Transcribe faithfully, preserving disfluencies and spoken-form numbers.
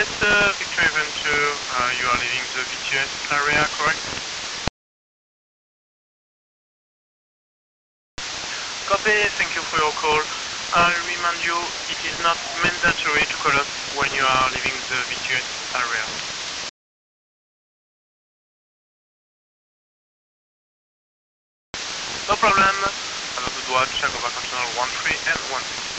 Yes, uh, Victor Event two, uh, you are leaving the V T S area, correct? Copy, thank you for your call. I'll remind you, it is not mandatory to call us when you are leaving the V T S area. No problem. Have a good watch. I'll go back on channel one three and one six.